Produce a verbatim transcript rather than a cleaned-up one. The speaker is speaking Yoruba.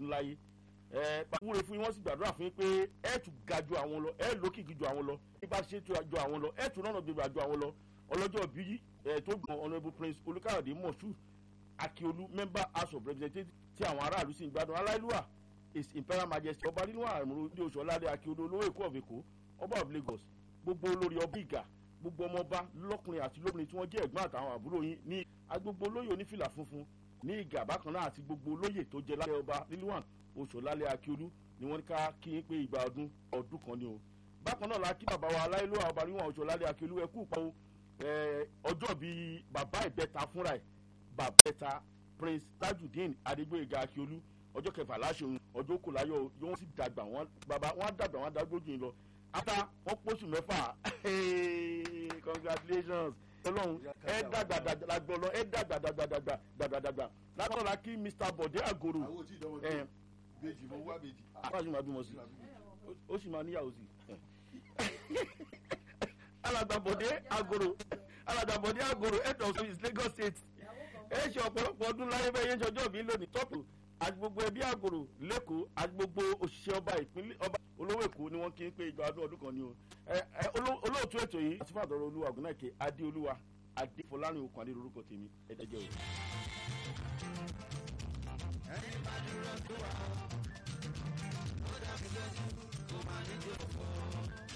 ọdún láyé ẹ pàwúre fún yín wọ́n sì gbàdúrà fún yín pé ẹ tún ga ju àwọn lọ ẹ lókìkí ju àwọn lọ nípa ṣe tó ju àwọn lọ ẹ tún náà gbégbá ju àwọn lọ ọlọ́jọ́ bí ẹ tó gbọ́n honourable prince olùkàyọ̀dé mọ̀ṣú akíolú member house of representatives tí àwọn aráàlú sì ń gbádùn aláìlúwà his imperial majesty ọba nínú àrùn ní oṣù ọ̀làdé akíolú olówó èkó of èkó ọba of lagos gbogbo olórí ọba ìgà gbogbo ọmọọba lọ́kùnrin àti lóbìnrin tí wọ́n jẹ́ ẹ̀gbọ́n àtàwọn àbúrò yín ní agbogbo olóyè onífìlà funfun ní ìgà bákan náà àti gbogbo olóyè tó jẹ lálẹ́ ọba nílùú oṣù ọ̀làdé akíolú ni wọ́n ká kí n pé ìgbà ọdún ọdún kan ni o bákan náà la kí bàbá wa aláìlúwà ọba níwọ̀n oṣù ọ̀làdé akíolú ẹkú pa o ọjọ́ bíi bàbá ìbẹ́ta fúnra ẹ̀ bàbá ìbẹ́ta prince tajudeen adégbòyèga akíolú ọjọ́ kẹfà láṣẹun ọjọ́ kò láyọ̀ yóò sì dàgbà wọn bàbá wọn dàgbà wọn dágbójú yìí lọ ata wọn pósù mẹ́fà congratulations ọlọ́run ẹ dàgbà dàgbà lọ ẹ dàgbà dàgbà dàgbà dàgbà dàgbà látọ̀ la kí mr bọ̀dé àgòrò ẹ̀ bèjì mo wá bèjì. àpáṣe máa bímọ sí ó sì máa níyàwó sí alàgbàbọ̀dé àgòrò alàgbàbọ̀dé àgòrò head of service lagos state ẹ ṣe ọ̀pọ̀lọpọ̀ ọdún láyé bẹ́ẹ̀ yẹn ṣọjọ́ bí lónìí tọ́pù àti gbogbo ẹbí àgòrò lẹ́kọ̀ọ́ àti gbogbo òṣìṣẹ́ ọba ìpínlẹ̀ ọba olówó èkó ni wọ́n kí ń pé ìgbà ọdún ọdún kan ni o olóòtú ètò yìí àti fàdọ̀rọ̀ olúwa ògùnnáìkè adéolúwa adéfọlárìn okùn adé lórúkọ tèmi ẹ̀ẹ́dẹ́jẹ́ o. ẹni bá dúró tó wà ó dàbí lójú kó máa níjó fún un.